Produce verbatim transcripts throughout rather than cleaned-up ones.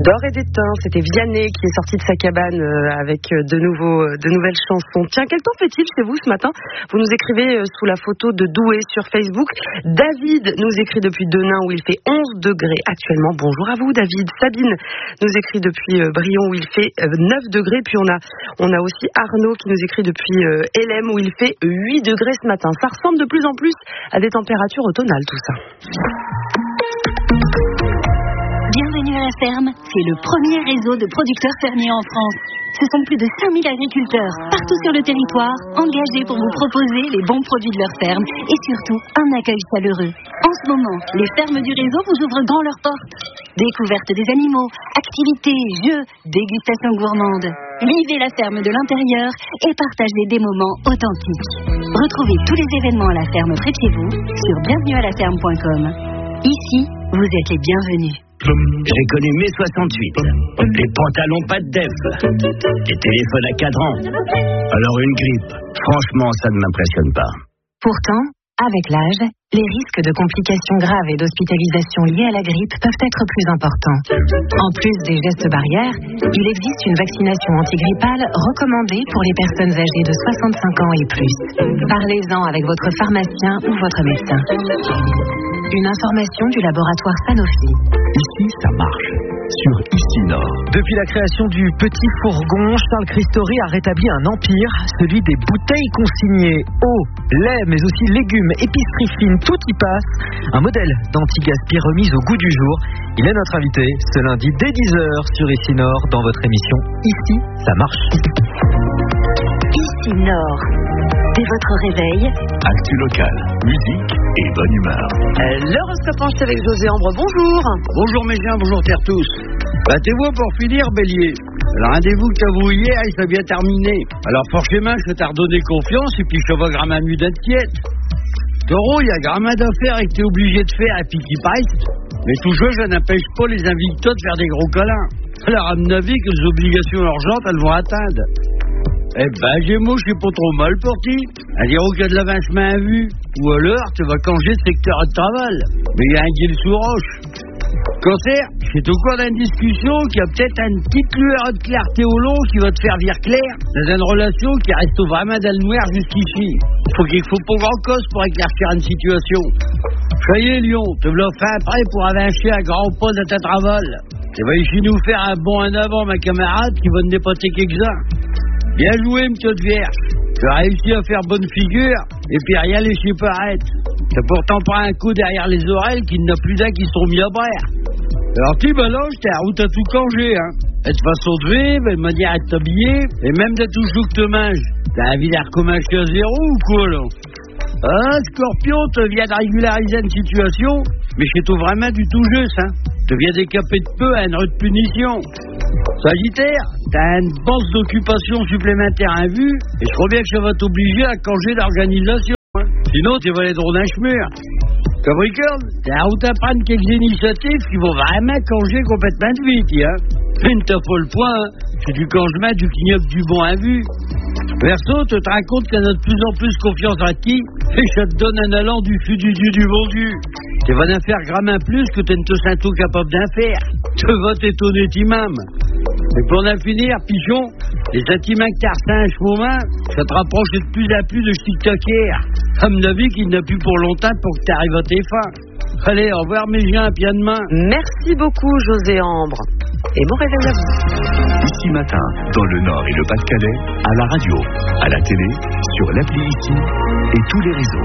D'or et d'étain, c'était Vianney qui est sorti de sa cabane euh, avec de, nouveaux, de nouvelles chansons. Tiens, quel temps fait-il chez vous ce matin? Vous nous écrivez euh, sous la photo de Douai sur Facebook. David nous écrit depuis Denain où il fait onze degrés actuellement. Bonjour à vous David. Sabine nous écrit depuis euh, Brion où il fait euh, neuf degrés. Puis on a, on a aussi Arnaud qui nous écrit depuis euh, L M où il fait huit degrés ce matin. Ça ressemble de plus en plus à des températures automnales tout ça. Bienvenue à la ferme, c'est le premier réseau de producteurs fermiers en France. Ce sont plus de cinq mille agriculteurs, partout sur le territoire, engagés pour vous proposer les bons produits de leur ferme et surtout un accueil chaleureux. En ce moment, les fermes du réseau vous ouvrent grand leurs portes. Découverte des animaux, activités, jeux, dégustations gourmandes. Vivez la ferme de l'intérieur et partagez des moments authentiques. Retrouvez tous les événements à la ferme près de chez vous sur bienvenue à la ferme point com. Ici, vous êtes les bienvenus. J'ai connu mai soixante-huit, les pantalons pas de def, des téléphones à cadran, alors une grippe, franchement ça ne m'impressionne pas. Pourtant, avec l'âge, les risques de complications graves et d'hospitalisation liées à la grippe peuvent être plus importants. En plus des gestes barrières, il existe une vaccination antigrippale recommandée pour les personnes âgées de soixante-cinq ans et plus. Parlez-en avec votre pharmacien ou votre médecin. Une information du laboratoire Sanofi. Ici, ça marche. Sur Ici Nord. Depuis la création du Petit Fourgon, Charles Christori a rétabli un empire, celui des bouteilles consignées. Eau, lait, mais aussi légumes, épicerie fine, tout y passe. Un modèle d'anti-gaspi remise au goût du jour. Il est notre invité ce lundi dès dix heures sur Ici Nord dans votre émission Ici, ça marche. Ici Nord. Dès votre réveil, actu local, musique et bonne humeur. Euh, L'horoscope enchaîné avec José Ambre, bonjour. Bonjour mes gens, bonjour terre tous. Battez-vous pour finir, bélier. Le rendez-vous que t'as voulu hier, il s'est bien terminé. Alors forcément, je vais t'en redonner confiance et puis je vais grammer un mude d'inquiète. Taureau, il y a grammin d'affaires et que t'es obligé de faire et puis qui passe. Mais tout jeu, ça n'empêche pas les invictos de faire des gros câlins. Alors à mon avis, que les obligations urgentes, elles vont atteindre. Eh ben, Gémeaux, je suis pas trop mal parti. À dire au cas de l'avancement à vue. Ou alors, tu vas changer de secteur de travail. Mais il y a un guil sous roche. Cancer, c'est au cours d'une discussion qu'il y a peut-être une petite lueur de clarté au long qui va te faire dire clair dans une relation qui reste vraiment dans le noir jusqu'ici. Faut qu'il faut pas grand cause pour éclaircir une situation. Ça y est, Lyon, te voilà fin prêt pour avancer un grand pas de ta travail. Tu vas ici nous faire un bond en avant, ma camarade, qui va te dépoter quelques-uns. Bien joué, monsieur de Vierge. Tu as réussi à faire bonne figure et puis rien laisser paraître. T'as pourtant pas un coup derrière les oreilles qu'il n'y en a plus d'un qui sont mis à brère. Alors tu balances, t'es à route à tout congé, hein. Et de façon de vivre, et de manière à t'habiller, et même de tout ce que tu manges. T'as envie d'air comme un chien zéro ou quoi, là? Ah, Scorpion, te vient de régulariser une situation, mais c'est tout vraiment du tout juste, hein. Te vient décaper de peu à une rude punition. Sagittaire, t'as une bosse d'occupation supplémentaire à vue, et je crois bien que ça va t'obliger à changer d'organisation. Hein. Sinon, tu vas aller droner un chmur. Capricorne, t'as à route à prendre quelques initiatives qui vont vraiment changer complètement de vie, hein. Mais t'as pas le point, hein. C'est du changement du clignote du bon à vue. Verseau, tu te rends compte qu'on a de plus en plus confiance en qui, et ça te donne un allant du fût du dieu du bon Dieu. Tu vas en faire grammin plus que tu ne te sens tout capable d'en faire. Tu vas t'étonner, t'imam. Et pour en finir, pigeon, les sentiments que t'as reçus en ce moment, ça te rapproche de plus en plus de TikToker. À mon avis qu'il n'a plus pour longtemps pour que tu arrives à tes fins. Allez, au revoir mes gens, puis à demain. Merci beaucoup, José Ambre. Et bon réveil à vous. Ici matin, dans le Nord et le Pas-de-Calais, à la radio, à la télé, sur l'appli Ici et tous les réseaux.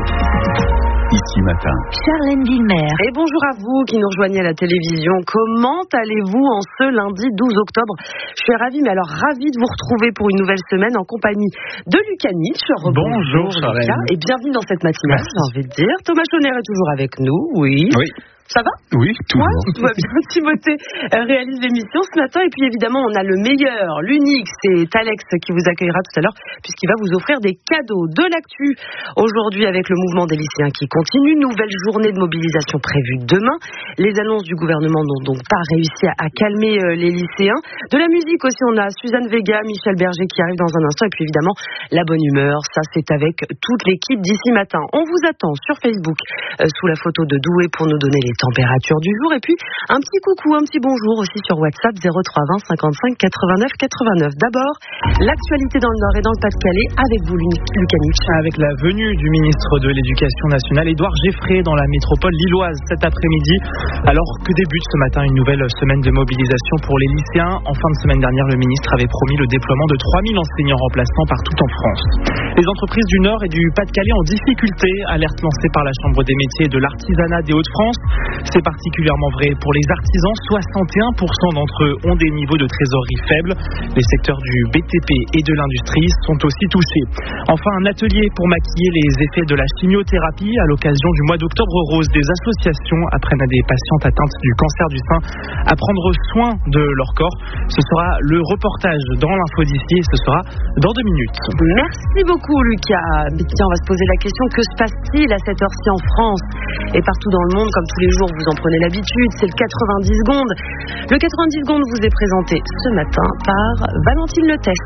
Ici matin. Charlène Villemer. Et bonjour à vous qui nous rejoignez à la télévision. Comment allez-vous en ce lundi douze octobre? Je suis ravie, mais alors ravie de vous retrouver pour une nouvelle semaine en compagnie de Lucas Nietzsche. Bonjour Charlène. Lucas, et bienvenue dans cette matinale, j'ai envie de dire. Thomas Chonner est toujours avec nous, oui. Oui. Ça va? Oui, toujours. Ouais, tout va bien. Timothée réalise l'émission ce matin. Et puis évidemment, on a le meilleur, l'unique, c'est Alex qui vous accueillera tout à l'heure, puisqu'il va vous offrir des cadeaux. De l'actu aujourd'hui avec le mouvement des lycéens qui continue. Nouvelle journée de mobilisation prévue demain. Les annonces du gouvernement n'ont donc pas réussi à calmer les lycéens. De la musique aussi, on a Suzanne Vega, Michel Berger qui arrive dans un instant. Et puis évidemment, la bonne humeur. Ça, c'est avec toute l'équipe d'ici matin. On vous attend sur Facebook euh, sous la photo de Douai pour nous donner les températures du jour. Et puis, un petit coucou, un petit bonjour aussi sur WhatsApp zéro trois vingt cinquante-cinq quatre-vingt-neuf quatre-vingt-neuf. D'abord, l'actualité dans le Nord et dans le Pas-de-Calais avec vous, Lucas Nietzsche. Avec la venue du ministre de l'Éducation nationale, Édouard Geffray, dans la métropole lilloise cet après-midi, alors que débute ce matin une nouvelle semaine de mobilisation pour les lycéens. En fin de semaine dernière, le ministre avait promis le déploiement de trois mille enseignants remplaçants partout en France. Les entreprises du Nord et du Pas-de-Calais en difficulté, alerte lancée par la Chambre des métiers et de l'artisanat des Hauts-de-France. C'est particulièrement vrai pour les artisans, soixante et un pour cent d'entre eux ont des niveaux de trésorerie faibles. Les secteurs du B T P et de l'industrie sont aussi touchés. Enfin, un atelier pour maquiller les effets de la chimiothérapie à l'occasion du mois d'octobre rose. Des associations apprennent à des patientes atteintes du cancer du sein à prendre soin de leur corps. Ce sera le reportage dans l'info d'ici et ce sera dans deux minutes. Merci beaucoup Lucas. Tiens, on va se poser la question, que se passe-t-il à cette heure-ci en France et partout dans le monde? Comme tous les jours, vous en prenez l'habitude, c'est le quatre-vingt-dix secondes. Le quatre-vingt-dix secondes vous est présenté ce matin par Valentine Letès.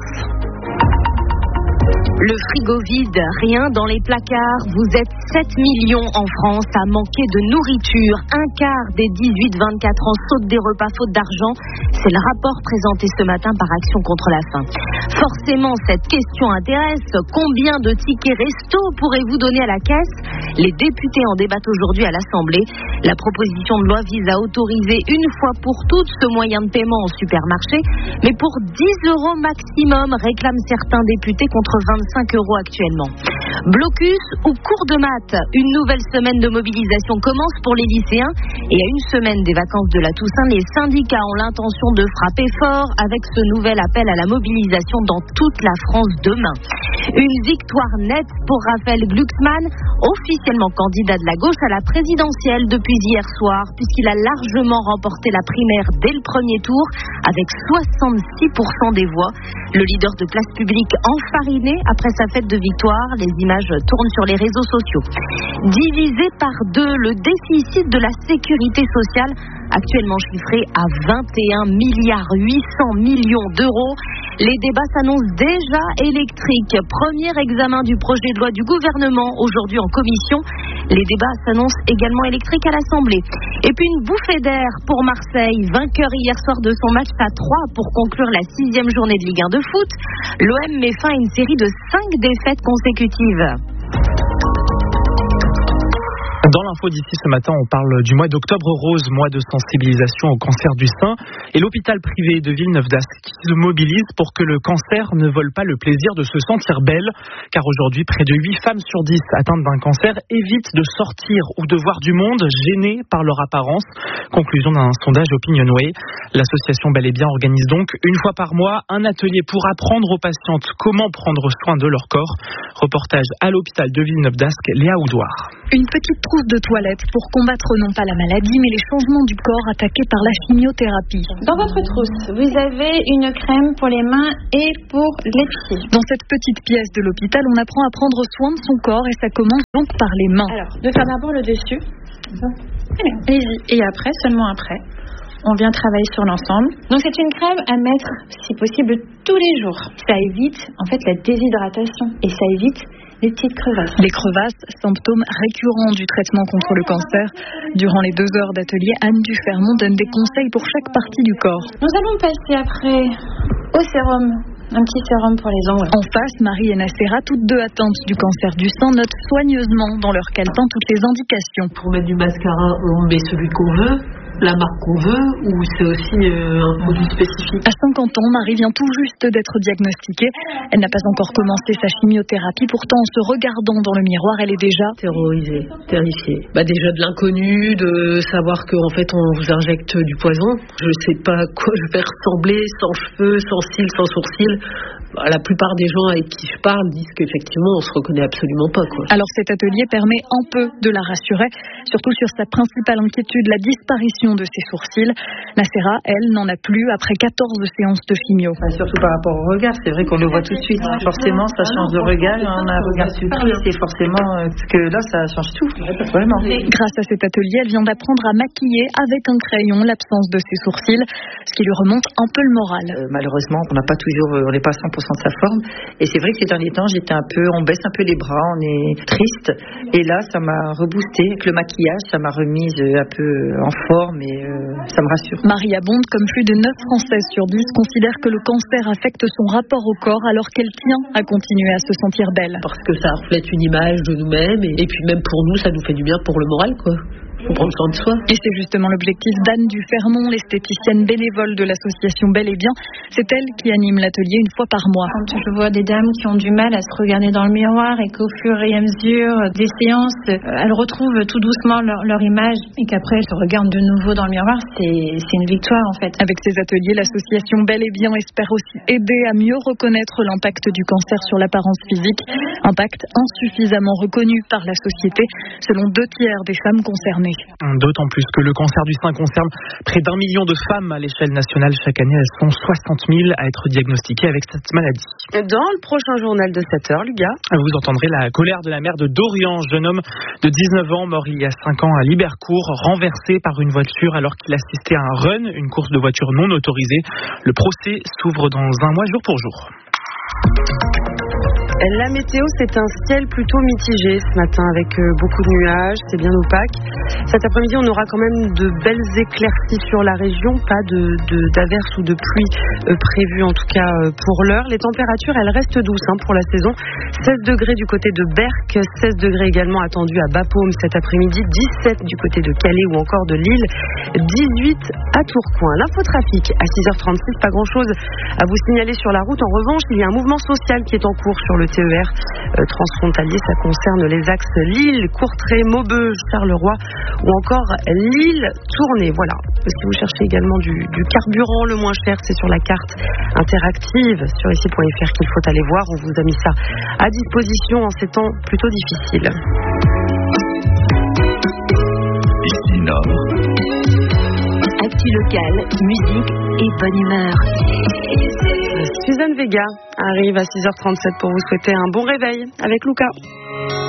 Le frigo vide, rien dans les placards. Vous êtes sept millions en France à manquer de nourriture. Un quart des dix-huit vingt-quatre ans sautent des repas faute d'argent. C'est le rapport présenté ce matin par Action contre la faim. Forcément, cette question intéresse. Combien de tickets resto pourrez-vous donner à la caisse? Les députés en débattent aujourd'hui à l'Assemblée. La proposition de loi vise à autoriser une fois pour toutes ce moyen de paiement en supermarché, mais pour dix euros maximum, réclament certains députés contre vingt-cinq euros actuellement. Blocus ou cours de maths, une nouvelle semaine de mobilisation commence pour les lycéens et à une semaine des vacances de la Toussaint, les syndicats ont l'intention de frapper fort avec ce nouvel appel à la mobilisation dans toute la France demain. Une victoire nette pour Raphaël Glucksmann, officiellement candidat de la gauche à la présidentielle depuis hier soir, puisqu'il a largement remporté la primaire dès le premier tour avec soixante-six pour cent des voix. Le leader de Place Publique enfariné après sa fête de victoire, les images tournent sur les réseaux sociaux. Divisé par deux, le déficit de la sécurité sociale, actuellement chiffré à vingt et un milliards huit cents millions d'euros. Les débats s'annoncent déjà électriques. Premier examen du projet de loi du gouvernement aujourd'hui en commission. Les débats s'annoncent également électriques à l'Assemblée. Et puis une bouffée d'air pour Marseille, vainqueur hier soir de son match à trois pour conclure la sixième journée de Ligue un de foot. L'O M met fin à une série de cinq défaites consécutives. Dans l'info d'ici ce matin, on parle du mois d'octobre rose, mois de sensibilisation au cancer du sein, et l'hôpital privé de Villeneuve-d'Ascq qui se mobilise pour que le cancer ne vole pas le plaisir de se sentir belle, car aujourd'hui, près de huit femmes sur dix atteintes d'un cancer évitent de sortir ou de voir du monde gênées par leur apparence. Conclusion d'un sondage Opinionway. L'association Bel et Bien organise donc une fois par mois un atelier pour apprendre aux patientes comment prendre soin de leur corps. Reportage à l'hôpital de Villeneuve-d'Ascq, Léa Oudouard. Une petite trousse de toilette pour combattre non pas la maladie, mais les changements du corps attaqués par la chimiothérapie. Dans votre trousse, vous avez une crème pour les mains et pour les pieds. Dans cette petite pièce de l'hôpital, on apprend à prendre soin de son corps et ça commence donc par les mains. Alors, de faire d'abord le dessus. Allez-y. Et après, seulement après, on vient travailler sur l'ensemble. Donc c'est une crème à mettre, si possible, tous les jours. Ça évite en fait la déshydratation et ça évite les petites crevasses. Les crevasses, symptômes récurrents du traitement contre le cancer. Durant les deux heures d'atelier, Anne Dufermont donne des conseils pour chaque partie du corps. Nous allons passer après au sérum. Un petit sérum pour les ongles. En face, Marie et Nacera, toutes deux atteintes du cancer du sein, notent soigneusement dans leur calepin toutes les indications. Pour mettre du mascara, on met celui qu'on veut, la marque qu'on veut, ou c'est aussi euh, un produit spécifique. À cinquante ans, Marie vient tout juste d'être diagnostiquée. Elle n'a pas encore commencé sa chimiothérapie. Pourtant, en se regardant dans le miroir, elle est déjà terrorisée, terrifiée. Bah déjà de l'inconnu, de savoir qu'en fait on vous injecte du poison. Je sais pas à quoi je vais ressembler, sans cheveux, sans cils, sans sourcils. Bah, la plupart des gens avec qui je parle disent qu'effectivement on se reconnaît absolument pas, quoi. Alors cet atelier permet un peu de la rassurer, surtout sur sa principale inquiétude, la disparition de ses sourcils. Nacera, elle, n'en a plus après quatorze séances de chimio. Enfin, surtout par rapport au regard, c'est vrai qu'on le voit tout de suite. Forcément, ça change de regard, on a un regard plus triste et forcément, parce que là, ça change tout, vraiment. Grâce à cet atelier, elle vient d'apprendre à maquiller avec un crayon l'absence de ses sourcils, ce qui lui remonte un peu le moral. Euh, malheureusement, on n'a pas toujours, on n'est pas à cent pour fonction de sa forme. Et c'est vrai que ces derniers temps, j'étais un peu, on baisse un peu les bras, on est triste. Et là, ça m'a reboosté. Avec le maquillage, ça m'a remise un peu en forme et euh, ça me rassure. Maria Bond, comme plus de neuf Françaises sur dix, considère que le cancer affecte son rapport au corps alors qu'elle tient à continuer à se sentir belle. Parce que ça reflète une image de nous-mêmes et, et puis même pour nous, ça nous fait du bien pour le moral, quoi. Faut prendre soin de soi. Et c'est justement l'objectif d'Anne Dufermont, l'esthéticienne bénévole de l'association Bel et Bien. C'est elle qui anime l'atelier une fois par mois. Quand je vois des dames qui ont du mal à se regarder dans le miroir et qu'au fur et à mesure des séances, elles retrouvent tout doucement leur, leur image et qu'après elles se regardent de nouveau dans le miroir, c'est, c'est une victoire en fait. Avec ces ateliers, l'association Bel et Bien espère aussi aider à mieux reconnaître l'impact du cancer sur l'apparence physique. Impact insuffisamment reconnu par la société, selon deux tiers des femmes concernées. D'autant plus que le cancer du sein concerne près d'un million de femmes à l'échelle nationale. Chaque année, elles sont soixante mille à être diagnostiquées avec cette maladie. Dans le prochain journal de sept heures, Lucas, vous entendrez la colère de la mère de Dorian, jeune homme de dix-neuf ans, mort il y a cinq ans à Libercourt, renversé par une voiture alors qu'il assistait à un run, une course de voiture non autorisée. Le procès s'ouvre dans un mois jour pour jour. La météo, c'est un ciel plutôt mitigé ce matin avec beaucoup de nuages, c'est bien opaque. Cet après-midi, on aura quand même de belles éclaircies sur la région, pas de, de, d'averses ou de pluie euh, prévues en tout cas euh, pour l'heure. Les températures, elles restent douces hein, pour la saison. seize degrés du côté de Berck, seize degrés également attendus à Bapaume cet après-midi, dix-sept du côté de Calais ou encore de Lille, dix-huit à Tourcoing. L'infotrafic à six heures trente-six, pas grand-chose à vous signaler sur la route. En revanche, il y a un mouvement social qui est en cours sur le T E R euh, transfrontalier. Ça concerne les axes Lille, Courtrai, Maubeuge, Charleroi ou encore Lille-Tournai. Voilà. Si vous cherchez également du, du carburant le moins cher, c'est sur la carte interactive sur ici point f r qu'il faut aller voir. On vous a mis ça à disposition en ces temps plutôt difficiles. Ici Nord. Actu locale, musique et bonne humeur. Suzanne Vega arrive à six heures trente-sept pour vous souhaiter un bon réveil avec Luca.